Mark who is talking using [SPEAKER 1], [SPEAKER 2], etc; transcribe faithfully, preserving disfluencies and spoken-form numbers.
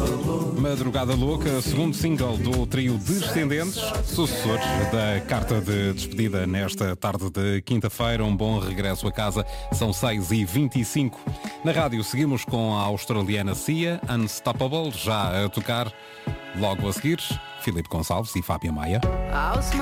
[SPEAKER 1] Madrugada Louca, segundo single do trio Descendentes, sucessores da carta de despedida nesta tarde de quinta-feira. Um bom regresso a casa, são seis e vinte e cinco. Na rádio seguimos com a australiana Cia, Unstoppable, já a tocar. Logo a seguir, Filipe Gonçalves e Fábio Maia.